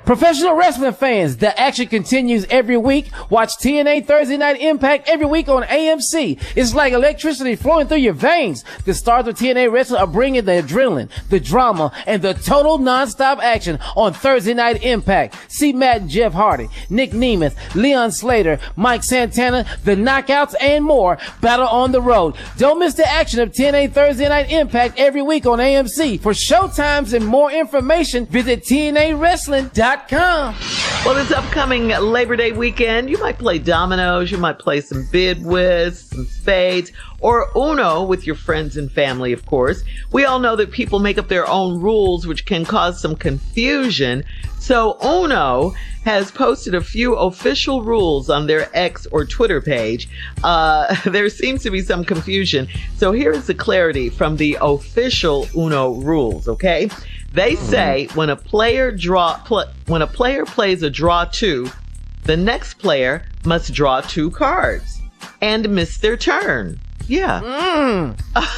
Professional wrestling fans, the action continues every week. Watch TNA Thursday Night Impact every week on AMC. It's like electricity flowing through your veins. The stars of TNA wrestling are bringing the adrenaline, the drama, and the total non-stop action on Thursday Night Impact. See Matt and Jeff Hardy, Nick Nemeth, Leon Slater, Mike Santana, the Knockouts, and more battle on the road. Don't miss the action of TNA Thursday Night Impact every week on AMC. For showtimes and more information, visit TNAWrestling.com. Well, this upcoming Labor Day weekend, you might play dominoes, you might play some bid whist, some spades, or Uno with your friends and family, of course. We all know that people make up their own rules, which can cause some confusion. So Uno has posted a few official rules on their X or Twitter page. There seems to be some confusion. So here's the clarity from the official Uno rules, okay? They say when a player plays a draw 2, the next player must draw 2 cards and miss their turn. Yeah.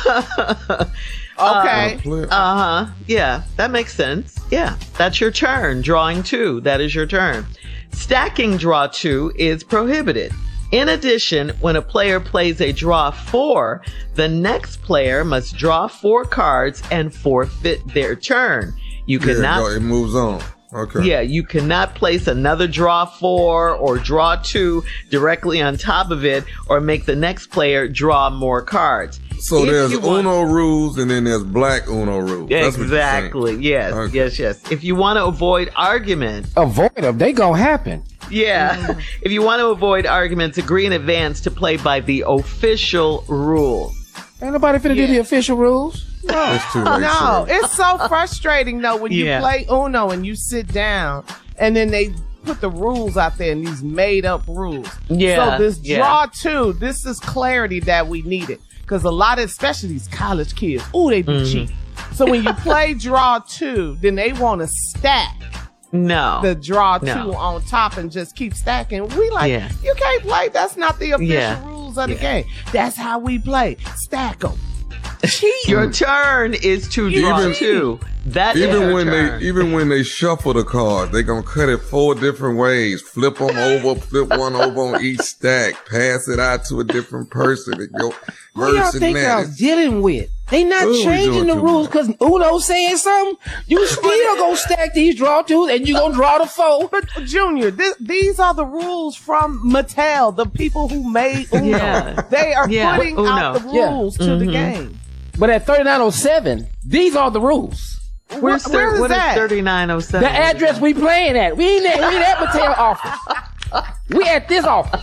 Okay. Yeah, that makes sense. Yeah, that's your turn. Drawing 2, that is your turn. Stacking draw 2 is prohibited. In addition, when a player plays a draw 4, the next player must draw 4 cards and forfeit their turn. You cannot. It moves on. Okay. Yeah, you cannot place another draw 4 or draw 2 directly on top of it or make the next player draw more cards. So there's Uno rules and then there's black Uno rules. Exactly. Yes. Okay. Yes. If you want to avoid arguments. Avoid them. They gonna happen. Yeah. If you want to avoid arguments, agree in advance to play by the official rules. Ain't nobody finna do the official rules. No, It's too late, no, sir. it's so frustrating though when you play Uno and you sit down and then they put the rules out there and these made up rules. Yeah. So this draw 2, this is clarity that we needed because a lot of, especially these college kids, they be cheap. So when you play draw 2, then they want to stack the draw 2 on top and just keep stacking. We like, you can't play. That's not the official rules of the game. That's how we play. Stack them. Your turn is to draw 2. That is your turn. Even when they shuffle the cards, they gonna cut it 4 different ways. Flip them over, flip one over on each stack, pass it out to a different person. It go What y'all think y'all dealing with? They not changing the rules because Uno saying something. You still gonna stack these draw 2s and you gonna draw the 4. But Junior, these are the rules from Mattel, the people who made Uno. They are putting out the rules to the game. But at 3907, these are the rules. Where is that? 3907? The address we playing at. We ain't at Mattel office. We at this office.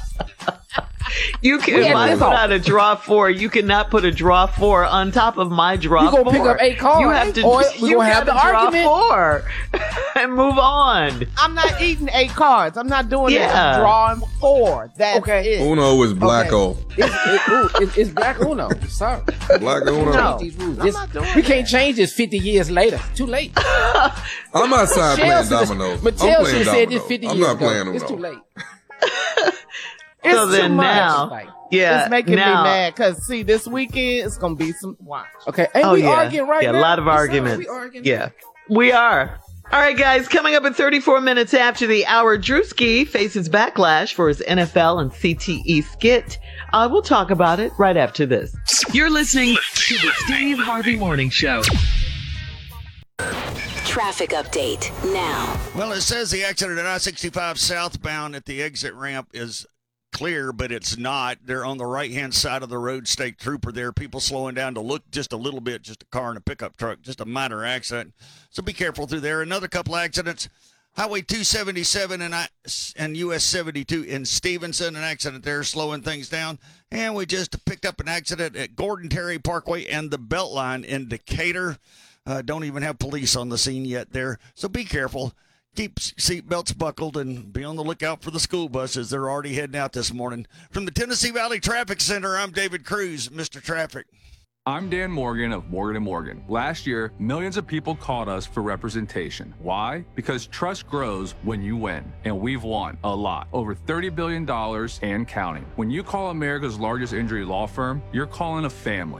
You can put out a draw 4. You cannot put a draw 4 on top of my draw 4. You gonna pick up 8 cards. You have to. Or we gonna have the draw argument. 4 and move on. I'm not eating 8 cards. I'm not doing that. I'm drawing 4. That's it. Uno is blacko. It's black Uno. Sorry. Black Uno. I'm not doing we can't change this 50 years later. Too late. I'm outside playing dominoes. Mattel should have said this 50 I'm years not ago. playing Uno. It's too late. So then now, it's making me mad because see, this weekend it's gonna be some watch. Okay, and we arguing right now. Yeah, a lot of arguments. Yeah, we are. All right, guys, coming up at 34 minutes after the hour, Drewski faces backlash for his NFL and CTE skit. We'll talk about it right after this. You're listening to the Steve Harvey Morning Show. Traffic update now. Well, it says the exit at I-65 southbound at the exit ramp is clear, but it's not. They're on the right-hand side of the road. State trooper there. People slowing down to look just a little bit. Just a car and a pickup truck. Just a minor accident. So be careful through there. Another couple accidents. Highway 277 and US 72 in Stevenson. An accident there slowing things down. And we just picked up an accident at Gordon Terry Parkway and the Beltline in Decatur. Don't even have police on the scene yet there. So be careful. Keep seatbelts buckled and be on the lookout for the school buses. They're already heading out this morning. From the Tennessee Valley Traffic Center, I'm David Cruz, Mr. Traffic. I'm Dan Morgan of Morgan & Morgan. Last year, millions of people called us for representation. Why? Because trust grows when you win, and we've won a lot. Over $30 billion and counting. When you call America's largest injury law firm, you're calling a family.